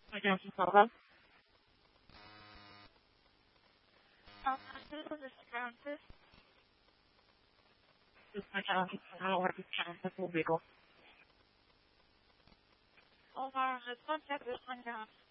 I guess it's not that. This is Francis. This is my account. I don't work with account. Will be cool. Over. Let's contact this one down.